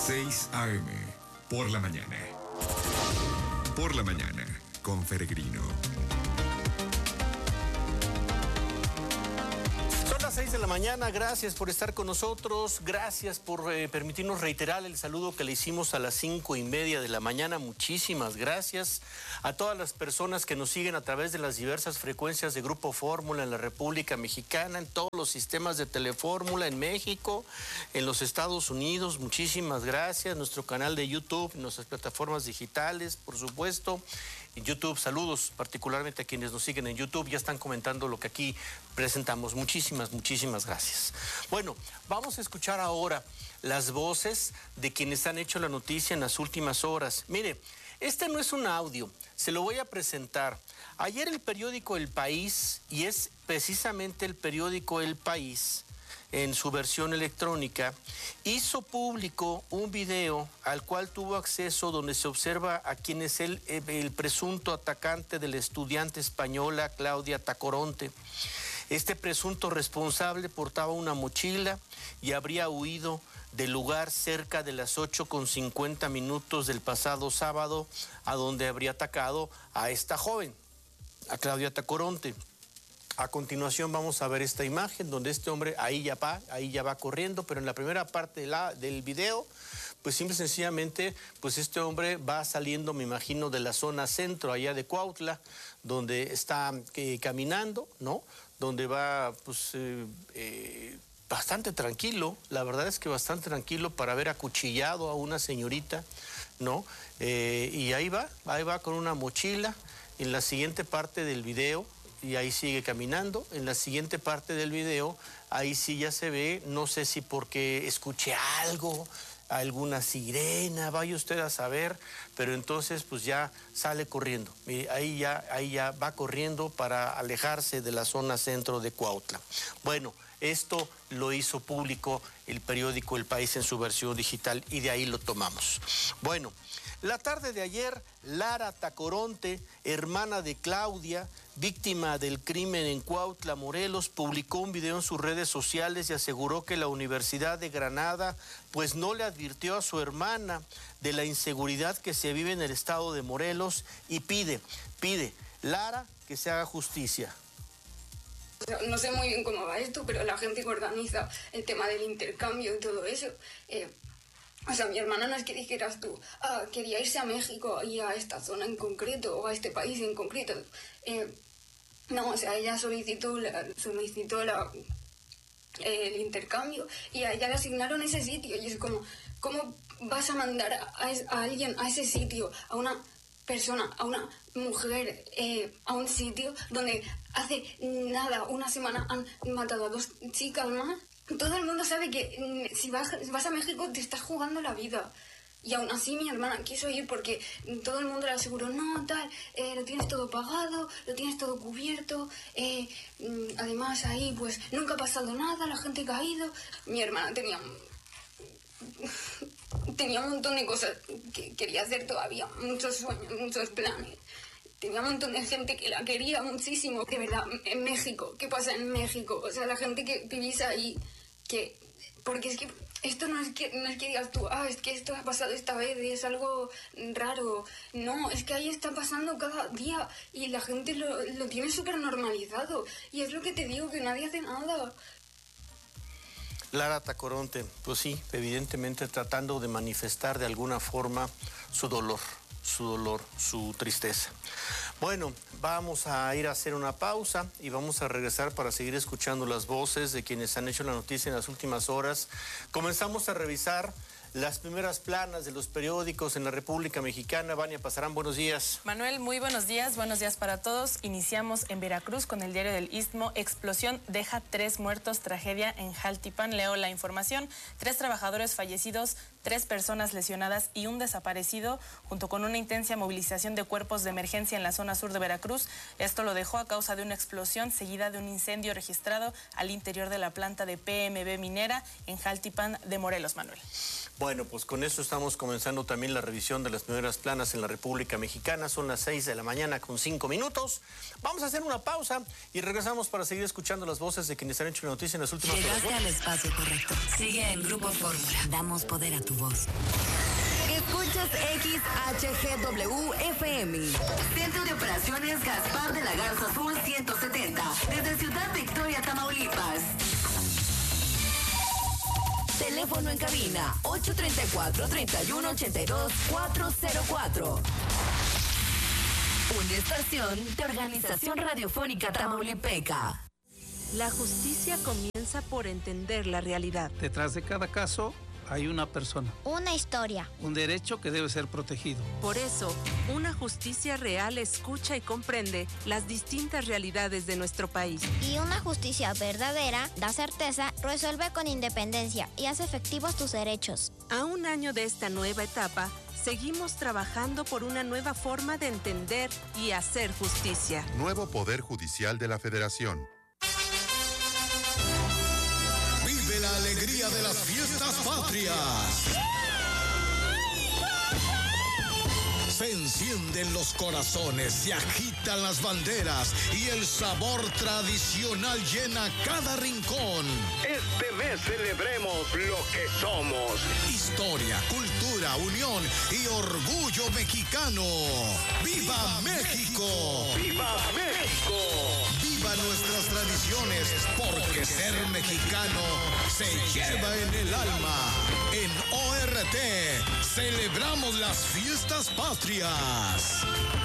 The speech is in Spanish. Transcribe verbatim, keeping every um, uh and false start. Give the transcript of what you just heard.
seis a eme, por la mañana. Por la mañana, con Peregrino. Son las seis de la mañana, gracias por estar con nosotros, gracias por eh, permitirnos reiterar el saludo que le hicimos a las cinco y media de la mañana. Muchísimas gracias a todas las personas que nos siguen a través de las diversas frecuencias de Grupo Fórmula en la República Mexicana, en todos los sistemas de Telefórmula en México, en los Estados Unidos. Muchísimas gracias, nuestro canal de YouTube, nuestras plataformas digitales, por supuesto. En YouTube, saludos particularmente a quienes nos siguen en YouTube, ya están comentando lo que aquí presentamos. Muchísimas, muchísimas gracias. Bueno, vamos a escuchar ahora las voces de quienes han hecho la noticia en las últimas horas. Mire, este no es un audio, se lo voy a presentar. Ayer el periódico El País, y es precisamente el periódico El País, en su versión electrónica, hizo público un video al cual tuvo acceso donde se observa a quien es el, el presunto atacante de la estudiante española Claudia Tacoronte. Este presunto responsable portaba una mochila y habría huido del lugar cerca de las ocho con cincuenta minutos del pasado sábado, a donde habría atacado a esta joven, a Claudia Tacoronte. A continuación vamos a ver esta imagen donde este hombre ahí ya va, ahí ya va corriendo, pero en la primera parte de la, del video, pues simple y sencillamente, pues este hombre va saliendo, me imagino, de la zona centro, allá de Cuautla, donde está eh, caminando, ¿no? Donde va, pues, eh, eh, bastante tranquilo, la verdad es que bastante tranquilo para haber acuchillado a una señorita, ¿no? Eh, y ahí va, ahí va con una mochila. En la siguiente parte del video, y ahí sigue caminando. En la siguiente parte del video, ahí sí ya se ve, no sé si porque escuché algo, alguna sirena, vaya usted a saber, pero entonces pues ya sale corriendo. Mire, ahí ya, ahí ya va corriendo para alejarse de la zona centro de Cuautla. Bueno, esto lo hizo público el periódico El País en su versión digital y de ahí lo tomamos. Bueno, la tarde de ayer, Lara Tacoronte, hermana de Claudia, víctima del crimen en Cuautla, Morelos, publicó un video en sus redes sociales y aseguró que la Universidad de Granada pues no le advirtió a su hermana de la inseguridad que se vive en el estado de Morelos y pide, pide, Lara, que se haga justicia. No sé muy bien cómo va esto, pero la gente que organiza el tema del intercambio y todo eso... Eh... O sea, mi hermana no es que dijeras tú, ah, quería irse a México y a esta zona en concreto o a este país en concreto. Eh, no, o sea, ella solicitó, la, solicitó la, eh, el intercambio y a ella le asignaron ese sitio. Y es como, ¿cómo vas a mandar a, a alguien a ese sitio, a una persona, a una mujer, eh, a un sitio donde hace nada, una semana han matado a dos chicas más? Todo el mundo sabe que si vas, vas a México te estás jugando la vida. Y aún así mi hermana quiso ir porque todo el mundo le aseguró, no, tal, eh, lo tienes todo pagado, lo tienes todo cubierto, eh, además ahí pues nunca ha pasado nada, la gente ha ido. Mi hermana tenía, tenía un montón de cosas que quería hacer todavía, muchos sueños, muchos planes. Tenía un montón de gente que la quería muchísimo, de verdad, en México. ¿Qué pasa en México? O sea, la gente que vivís ahí, que... Porque es que esto no es que, no es que digas tú, ah, es que esto ha pasado esta vez y es algo raro. No, es que ahí está pasando cada día y la gente lo, lo tiene súper normalizado. Y es lo que te digo, que nadie hace nada. Lara Tacoronte, pues sí, evidentemente tratando de manifestar de alguna forma su dolor. su dolor, su tristeza. Bueno, vamos a ir a hacer una pausa y vamos a regresar para seguir escuchando las voces de quienes han hecho la noticia en las últimas horas. Comenzamos a revisar las primeras planas de los periódicos en la República Mexicana. Vania Pasarán, buenos días. Manuel, muy buenos días, buenos días para todos. Iniciamos en Veracruz con el diario del Istmo. Explosión deja tres muertos, tragedia en Jaltipan. Leo la información. Tres trabajadores fallecidos, tres personas lesionadas y un desaparecido, junto con una intensa movilización de cuerpos de emergencia en la zona sur de Veracruz. Esto lo dejó a causa de una explosión seguida de un incendio registrado al interior de la planta de P M B Minera en Jaltipan de Morelos, Manuel. Bueno, pues con eso estamos comenzando también la revisión de las primeras planas en la República Mexicana. Son las seis de la mañana con cinco minutos. Vamos a hacer una pausa y regresamos para seguir escuchando las voces de quienes han hecho la noticia en las últimas horas. Llegaste al espacio correcto. Sigue en Grupo Fórmula. Damos poder a tu voz. Escuchas X H G W F M. Centro de Operaciones Gaspar de la Garza Sur ciento setenta. Desde Ciudad Victoria, Tamaulipas. Teléfono en cabina ocho tres cuatro, tres uno ocho dos, cuatro cero cuatro. Una estación de Organización Radiofónica Tamaulipeca. La justicia comienza por entender la realidad. Detrás de cada caso hay una persona. Una historia. Un derecho que debe ser protegido. Por eso, una justicia real escucha y comprende las distintas realidades de nuestro país. Y una justicia verdadera da certeza, resuelve con independencia y hace efectivos tus derechos. A un año de esta nueva etapa, seguimos trabajando por una nueva forma de entender y hacer justicia. Nuevo Poder Judicial de la Federación. Vive la alegría de las fiestas patrias. Se encienden los corazones, se agitan las banderas y el sabor tradicional llena cada rincón. Este mes celebremos lo que somos. Historia, cultura, unión y orgullo mexicano. ¡Viva México! ¡Viva México! ¡Viva nuestras tradiciones! Porque ser mexicano se lleva en el alma. En O R T celebramos las fiestas patrias.